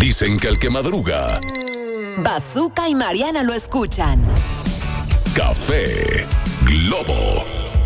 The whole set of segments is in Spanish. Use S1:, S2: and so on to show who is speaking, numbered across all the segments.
S1: Dicen que el que madruga,
S2: Bazooka y Mariana lo escuchan.
S1: Café Globo.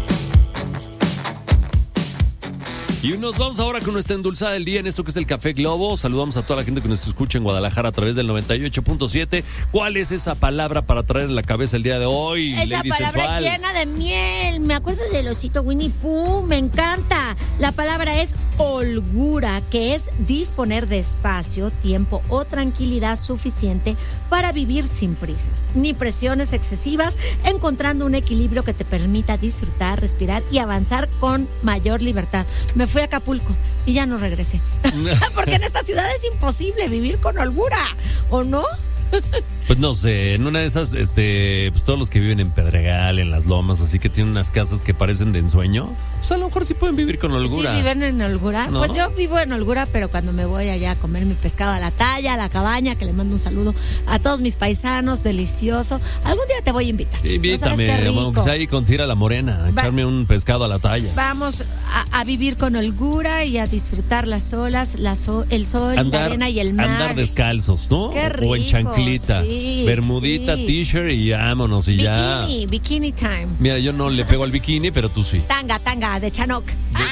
S3: Y nos vamos ahora con nuestra endulzada del día en esto que es el Café Globo. Saludamos a toda la gente que nos escucha en Guadalajara a través del 98.7. ¿Cuál es esa palabra para traer en la cabeza el día de hoy?
S4: Esa
S3: Lady
S4: palabra
S3: sensual.
S4: llena de miel. Me acuerdo del osito Winnie Pooh. Me encanta. La palabra es holgura, que es disponer de espacio, tiempo o tranquilidad suficiente para vivir sin prisas ni presiones excesivas, encontrando un equilibrio que te permita disfrutar, respirar y avanzar con mayor libertad. Me fui a Acapulco y ya no regresé. Porque en esta ciudad es imposible vivir con holgura, ¿o no?
S3: Pues no sé, en una de esas, pues todos los que viven en Pedregal, en las lomas, así que tienen unas casas que parecen de ensueño, pues a lo mejor sí pueden vivir con holgura.
S4: ¿Sí viven en holgura?
S3: ¿No?
S4: Pues yo vivo en holgura, pero cuando me voy allá a comer mi pescado a la talla, a la cabaña, que le mando un saludo a todos mis paisanos, delicioso. Algún día te voy a invitar.
S3: Invítame, aunque sea ahí con Cira la Morena, a echarme un pescado a la talla.
S4: Vamos a vivir con holgura y a disfrutar las olas, el sol, la arena y el mar.
S3: Andar descalzos, ¿no?
S4: Qué rico,
S3: o en chanclita,
S4: sí,
S3: bermudita,
S4: sí.
S3: T-shirt y vámonos y ya.
S4: Bikini time.
S3: Mira, yo no le pego al bikini, pero tú sí.
S4: Tanga, de Chanok.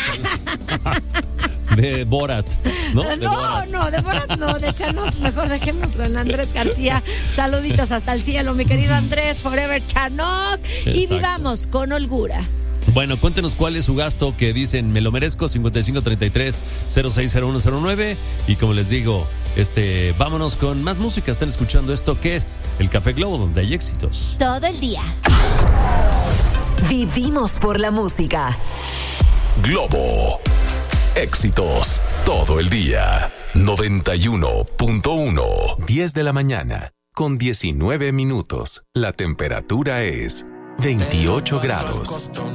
S3: De Borat, ¿no?
S4: De Borat no, de Chanok. Mejor dejémoslo en Andrés García. Saluditos hasta el cielo, mi querido Andrés, forever Chanok. Y
S3: Exacto.
S4: vivamos con holgura.
S3: Bueno, cuéntenos cuál es su gasto que dicen me lo merezco, 5533-060109. Y como les digo, vámonos con más música. Están escuchando esto que es el Café Globo, donde hay éxitos.
S4: Todo el día.
S2: Vivimos por la música.
S1: Globo. Éxitos todo el día. 91.1.
S5: 10 de la mañana, con 19 minutos. La temperatura es 28 grados.